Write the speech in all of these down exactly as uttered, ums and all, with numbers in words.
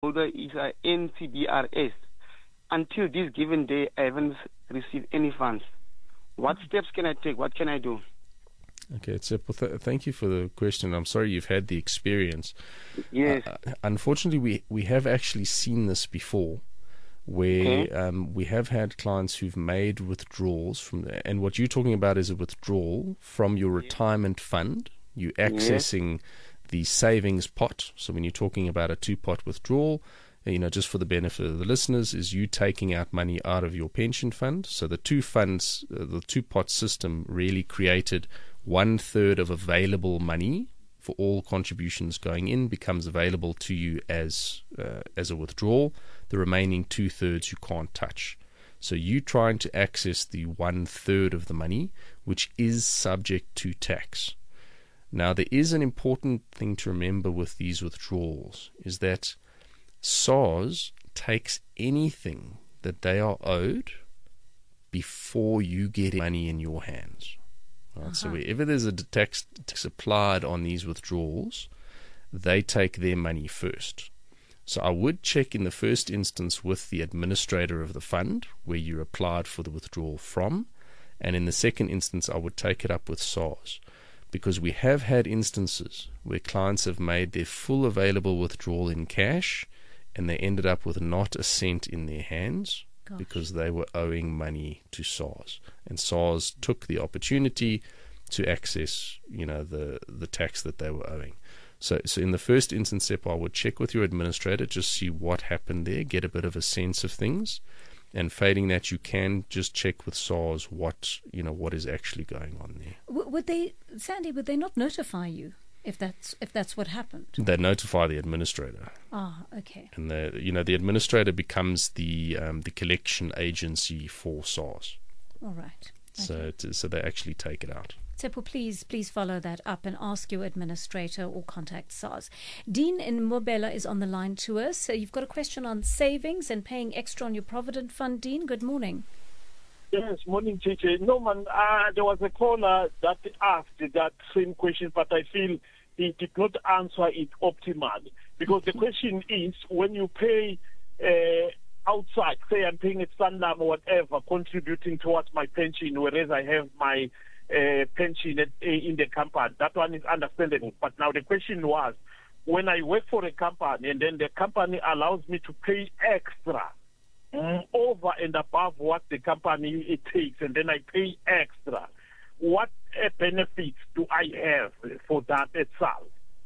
holder is a N C B R S. Until this given day, I haven't received any funds. What steps can I take? What can I do? Okay, Tsepo, th- thank you for the question. I'm sorry you've had the experience. Yes. Uh, unfortunately, we, we have actually seen this before, where Okay. um, we have had clients who've made withdrawals from the, and what you're talking about is a withdrawal from your retirement fund. You're accessing the savings pot. So when you're talking about a two-pot withdrawal, you know, just for the benefit of the listeners, is you taking out money out of your pension fund. So the two funds, uh, the two-pot system really created one third of available money for all contributions going in becomes available to you as uh, as a withdrawal. The remaining two thirds you can't touch. So you trying to access the one third of the money, which is subject to tax. Now, there is an important thing to remember with these withdrawals, is that SARS takes anything that they are owed before you get money in your hands. Right? Uh-huh. So wherever there's a tax, tax applied on these withdrawals, they take their money first. So I would check in the first instance with the administrator of the fund where you applied for the withdrawal from, and in the second instance I would take it up with SARS, because we have had instances where clients have made their full available withdrawal in cash and they ended up with not a cent in their hands. Gosh. Because they were owing money to SARS, and SARS took the opportunity to access, you know, the the tax that they were owing. So, so in the first instance, I would check with your administrator, just see what happened there, get a bit of a sense of things, and failing that, you can just check with SARS what you know what is actually going on there. W- would they, Sandy? Would they not notify you if that's if that's what happened? They notify the administrator. Ah, okay. And the you know the administrator becomes the um, the collection agency for SARS. All right. So okay. to, so they actually take it out. Tsepo, please, please follow that up and ask your administrator or contact SARS. Dean in Mobela is on the line to us. So you've got a question on savings and paying extra on your Provident Fund. Dean, good morning. Yes, morning, Chiche. No, man, uh, there was a caller that asked that same question, but I feel he did not answer it optimally. Because the question is, when you pay uh, outside, say I'm paying at Sanlam or whatever, contributing towards my pension, whereas I have my uh, pension at, uh, in the company, that one is understandable. But now the question was, when I work for a company and then the company allows me to pay extra, Mm, over and above what the company it takes, and then I pay extra, what uh, benefits do I have for that itself?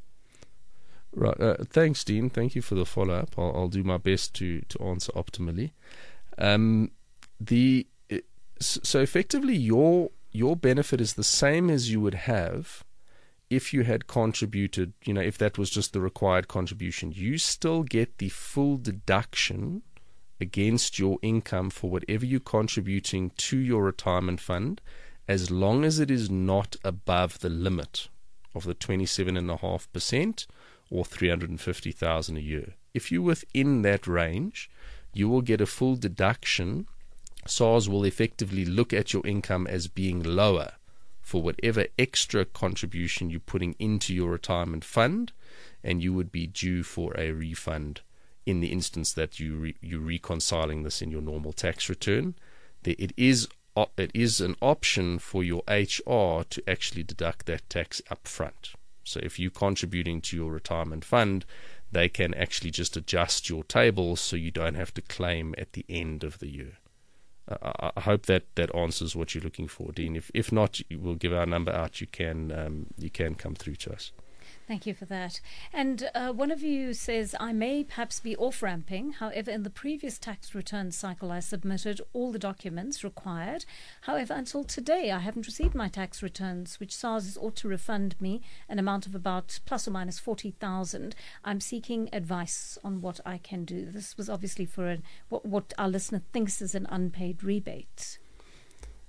Right. Uh, thanks, Dean. Thank you for the follow-up. I'll, I'll do my best to, to answer optimally. Um, the so effectively, your your benefit is the same as you would have if you had contributed. You know, if that was just the required contribution, you still get the full deduction against your income for whatever you're contributing to your retirement fund, as long as it is not above the limit of the twenty-seven point five percent or three hundred fifty thousand dollars a year. If you're within that range, you will get a full deduction. SARS will effectively look at your income as being lower for whatever extra contribution you're putting into your retirement fund, and you would be due for a refund in the instance that you re, you're reconciling this in your normal tax return. There, it is it is an option for your H R to actually deduct that tax up front. So if you're contributing to your retirement fund, they can actually just adjust your tables so you don't have to claim at the end of the year. Uh, I hope that, that answers what you're looking for, Dean. If if not, we'll give our number out. You can um, you can come through to us. Thank you for that. And uh, one of you says, I may perhaps be off-ramping. However, in the previous tax return cycle, I submitted all the documents required. However, until today, I haven't received my tax returns, which SARS ought to refund me an amount of about plus or minus forty thousand. I'm seeking advice on what I can do. This was obviously for an, what, what our listener thinks is an unpaid rebate.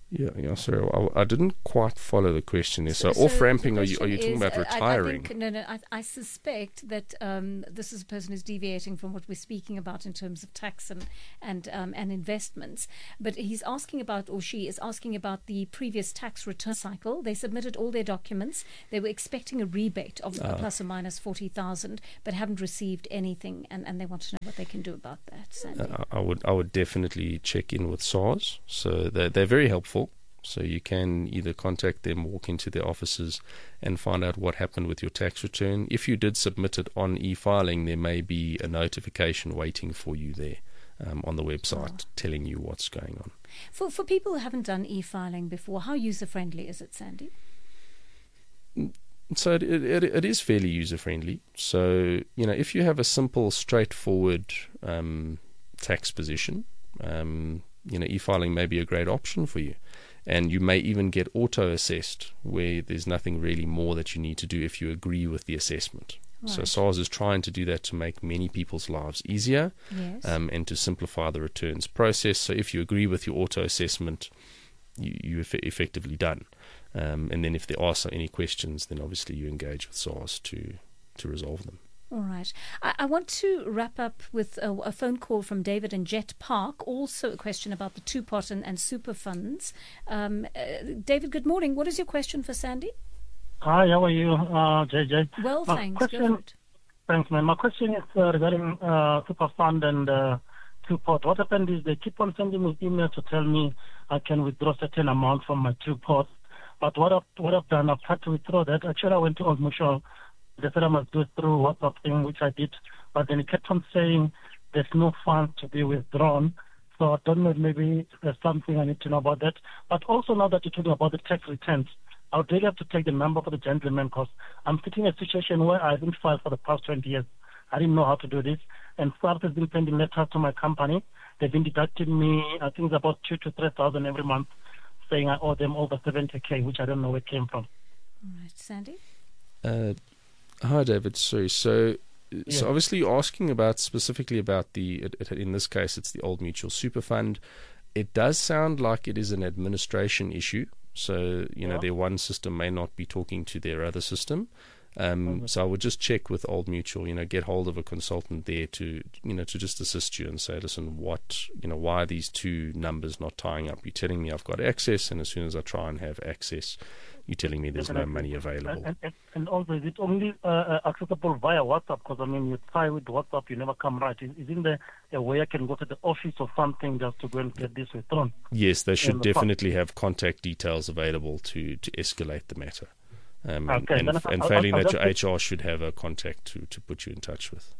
Yeah, yeah. Sorry, I, I didn't quite follow the question there. So, So- so off ramping, the are you are you question talking is, about uh, I- retiring? I, think, no, no. I, I suspect that um, this is a person who's deviating from what we're speaking about in terms of tax and and um, and investments. But he's asking about, or she is asking about the previous tax return cycle. They submitted all their documents. They were expecting a rebate of uh, plus or minus forty thousand, but haven't received anything, and, and they want to know what they can do about that. Sandy. Uh, I would I would definitely check in with SARS. So they're, they're very helpful. So you can either contact them, walk into their offices and find out what happened with your tax return. If you did submit it on e-filing, there may be a notification waiting for you there um, on the website Oh. telling you what's going on. For for people who haven't done e-filing before, how user friendly is it, Sandy? So it, it, it is fairly user-friendly. So, you know, if you have a simple, straightforward um, tax position, um, you know, e-filing may be a great option for you. And you may even get auto-assessed, where there's nothing really more that you need to do if you agree with the assessment. So Right. SARS is trying to do that to make many people's lives easier Yes. um, and to simplify the returns process. So if you agree with your auto-assessment, you, you're eff- effectively done. Um, and then if there are so any questions, then obviously you engage with SARS to, to resolve them. All right. I, I want to wrap up with a, a phone call from David in Jet Park. Also a question about the two-pot and, and super funds. Um, uh, David, good morning. What is your question for Sandy? Hi, how are you, uh, J J? Well, My thanks. question- Go for it. Thanks, man. My question is uh, regarding uh, Super Fund and uh, two-pot. What happened is they keep on sending me emails to tell me I can withdraw certain amount from my two-pot. But what I've, what I've done, I've had to withdraw that. Actually, I went to Old Mutual. They said I must do it through WhatsApp thing, which I did. But then it kept on saying there's no funds to be withdrawn. So I don't know, maybe there's something I need to know about that. But also now that you're talking about the tax returns, I would really have to take the number for the gentleman because I'm sitting in a situation where I haven't filed for the past twenty years. I didn't know how to do this. And SARS has been sending letters to my company. They've been deducting me, I think it's about two to three thousand every month, saying I owe them over seventy K, which I don't know where it came from. All right, Sandy? Uh, hi, David. Sorry. So, Yeah. so obviously you're asking about specifically about the, it, it, in this case, it's the Old Mutual Super Fund. It does sound like it is an administration issue. So, you know, Yeah. their one system may not be talking to their other system. Um, so I would just check with Old Mutual, you know, get hold of a consultant there to, you know, to just assist you and say, listen, what, you know, why are these two numbers not tying up? You're telling me I've got access, and as soon as I try and have access, you're telling me there's no Definitely. money available. And, and, and also, is it only uh, uh, accessible via WhatsApp? Because, I mean, you try with WhatsApp, you never come right. Is, isn't there a way I can go to the office or something just to go and get this withdrawn? Yes, they should in the definitely have contact details available to, to escalate the matter. Um, Okay, and then and, I- and I'll- failing I'll that, your just- H R should have a contact to, to put you in touch with.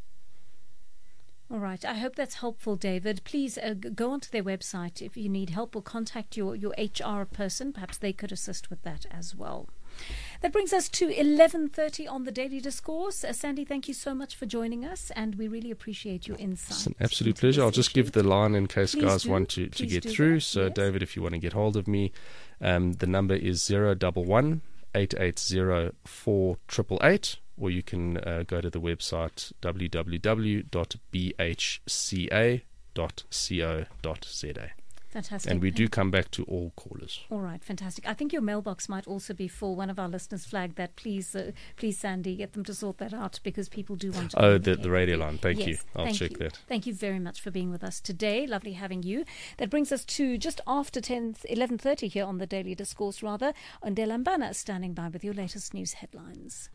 All right. I hope that's helpful, David. Please uh, g- go onto their website if you need help, or contact your, your H R person. Perhaps they could assist with that as well. That brings us to eleven thirty on the Daily Discourse. Uh, Sandy, thank you so much for joining us, and we really appreciate your insight. It's an absolute into pleasure. this I'll just issue. give the line in case Please guys do. want to, to Please get do through. that, So, yes. David, if you want to get hold of me, um, the number is zero one one, eight eight zero, four eight eight eight, or you can uh, go to the website w w w dot b h c a dot co dot z a. Fantastic. And we do come back to all callers. All right, fantastic. I think your mailbox might also be full. One of our listeners flagged that. Please, uh, please, Sandy, get them to sort that out because people do want to. Oh, the, communicate the with radio you. line. Thank Yes, you. I'll thank check you. that. Thank you very much for being with us today. Lovely having you. That brings us to just after ten, eleven thirty here on the Daily Discourse, rather. Ndela Mbana standing by with your latest news headlines.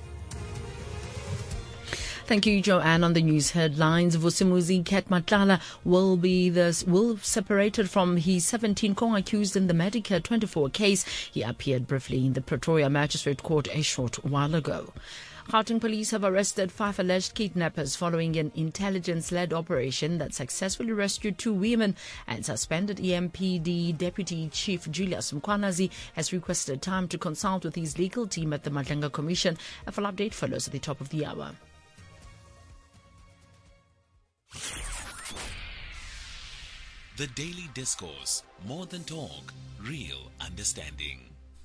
Thank you, Joanne. On the news headlines, Vusimuzi Ketmatlala will be the will separated from his seventeen co-accused in the Medicare twenty-four case. He appeared briefly in the Pretoria Magistrate Court a short while ago. Gauteng police have arrested five alleged kidnappers following an intelligence-led operation that successfully rescued two women, and suspended E M P D Deputy Chief Julius Mkwanazi has requested time to consult with his legal team at the Madlenga Commission. A full update follows at the top of the hour. The Daily Discourse, more than talk, real understanding.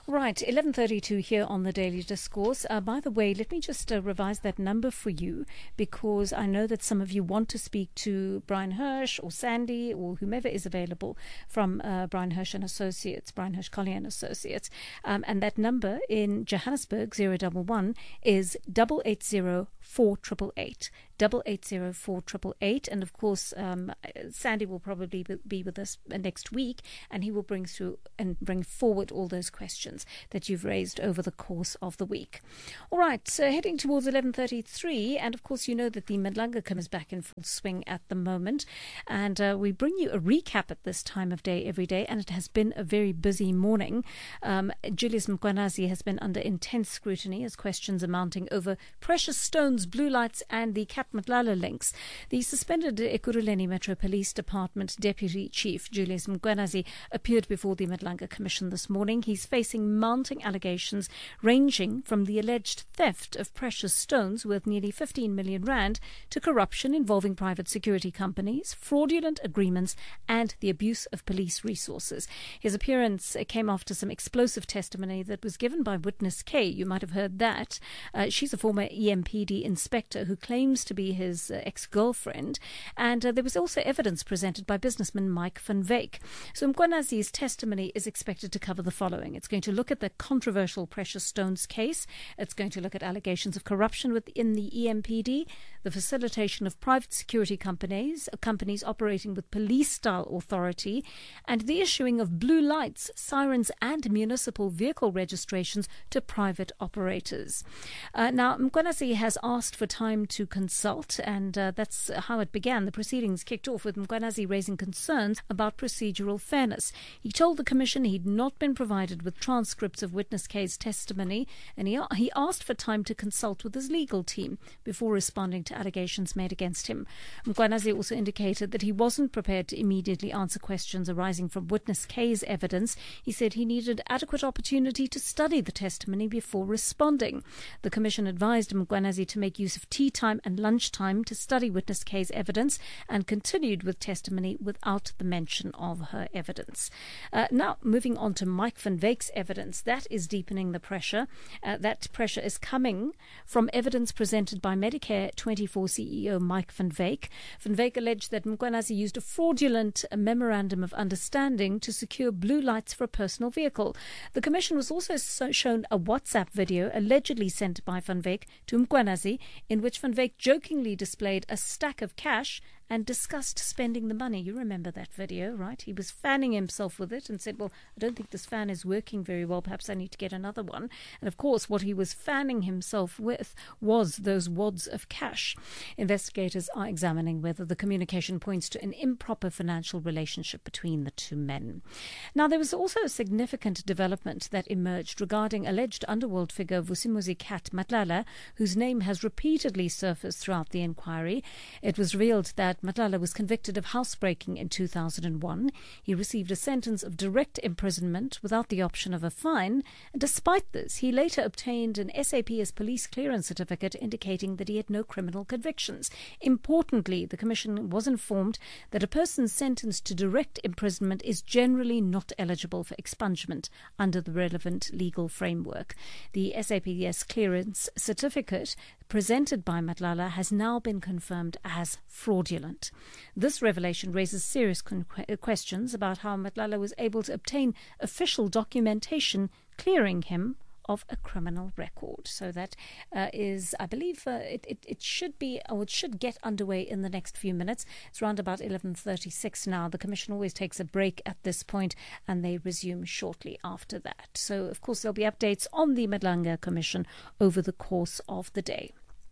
Right, eleven thirty-two here on the Daily Discourse. Uh, by the way, let me just uh, revise that number for you, because I know that some of you want to speak to Brian Hirsch or Sandy or whomever is available from uh, Brian Hirsch and Associates, Brian Hirsch Collier and Associates. Um, and that number in Johannesburg, zero double one, is double eight zero four triple eight. Double eight zero four triple eight, and of course, um, Sandy will probably be with us next week, and he will bring through and bring forward all those questions that you've raised over the course of the week. All right, so heading towards eleven thirty-three, and of course, you know that the Madlanga Commission is back in full swing at the moment, and uh, we bring you a recap at this time of day every day, and it has been a very busy morning. Um, Julius Mkhwanazi has been under intense scrutiny as questions are mounting over precious stones, blue lights, and the Cat Matlala links. The suspended Ekurhuleni Metro Police Department Deputy Chief Julius Mkhwanazi appeared before the Madlanga Commission this morning. He's facing mounting allegations ranging from the alleged theft of precious stones worth nearly fifteen million rand to corruption involving private security companies, fraudulent agreements, and the abuse of police resources. His appearance came after some explosive testimony that was given by witness K. You might have heard that. Uh, she's a former E M P D inspector who claims to be his uh, ex-girlfriend, and uh, there was also evidence presented by businessman Mike van Wyk. So Mkhwanazi's testimony is expected to cover the following. It's going to look at the controversial precious stones case. It's going to look at allegations of corruption within the E M P D, the facilitation of private security companies, uh, companies operating with police-style authority, and the issuing of blue lights, sirens, and municipal vehicle registrations to private operators. Uh, now, Mkhwanazi has asked for time to consult, and uh, that's how it began. The proceedings kicked off with Mkhwanazi raising concerns about procedural fairness. He told the Commission he'd not been provided with transcripts of witness K's testimony, and he, he asked for time to consult with his legal team before responding to allegations made against him. Mkhwanazi also indicated that he wasn't prepared to immediately answer questions arising from witness K's evidence. He said he needed adequate opportunity to study the testimony before responding. The Commission advised Mkhwanazi to make use of tea time and lunchtime to study witness K's evidence, and continued with testimony without the mention of her evidence. Uh, now, moving on to Mike van Wyk's evidence, that is deepening the pressure. Uh, that pressure is coming from evidence presented by Medicare twenty-four C E O Mike van Wyk. Van Wyk alleged that Mkhwanazi used a fraudulent memorandum of understanding to secure blue lights for a personal vehicle. The Commission was also so shown a WhatsApp video allegedly sent by Van Wyk to Mkhwanazi, in which Van Wyk jokingly displayed a stack of cash and discussed spending the money. You remember that video, right? He was fanning himself with it and said, well, I don't think this fan is working very well. Perhaps I need to get another one. And of course, what he was fanning himself with was those wads of cash. Investigators are examining whether the communication points to an improper financial relationship between the two men. Now, there was also a significant development that emerged regarding alleged underworld figure Vusimuzi Cat Matlala, whose name has repeatedly surfaced throughout the inquiry. It was revealed that Matlala was convicted of housebreaking in two thousand one. He received a sentence of direct imprisonment without the option of a fine. And despite this, he later obtained an S A P S police clearance certificate indicating that he had no criminal convictions. Importantly, the Commission was informed that a person sentenced to direct imprisonment is generally not eligible for expungement under the relevant legal framework. The S A P S clearance certificate presented by Matlala has now been confirmed as fraudulent. This revelation raises serious con- questions about how Matlala was able to obtain official documentation clearing him of a criminal record. So that uh, is, I believe, uh, it, it, it should be, or it should get underway in the next few minutes. It's around about eleven thirty-six now. The Commission always takes a break at this point, and they resume shortly after that. So, of course, there'll be updates on the Madlanga Commission over the course of the day.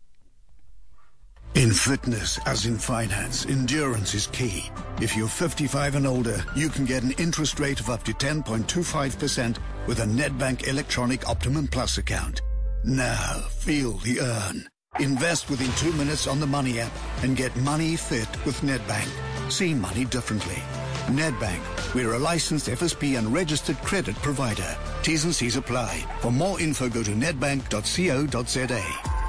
In fitness, as in finance, endurance is key. If you're fifty-five and older, you can get an interest rate of up to ten point two five percent with a Nedbank Electronic Optimum Plus account. Now, feel the earn. Invest within two minutes on the Money app and get money fit with Nedbank. See money differently. Nedbank, we're a licensed F S P and registered credit provider. T's and C's apply. For more info, go to nedbank dot co dot za.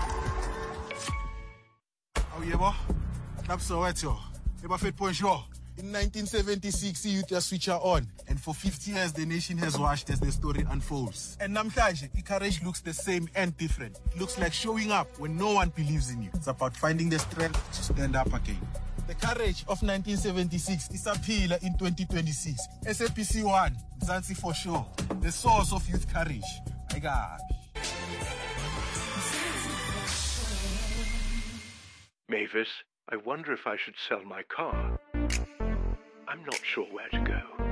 Yebo, lapso wethu. Eba fit point sure. In nineteen seventy-six, youth are switcher on. And for fifty years, the nation has watched as the story unfolds. And namhlanje, courage looks the same and different. It looks like showing up when no one believes in you. It's about finding the strength to stand up again. The courage of nineteen seventy-six is a pillar in twenty twenty-six. S A P C one, Mzansi for sure. The source of youth courage. I got Mavis, I wonder if I should sell my car. I'm not sure where to go.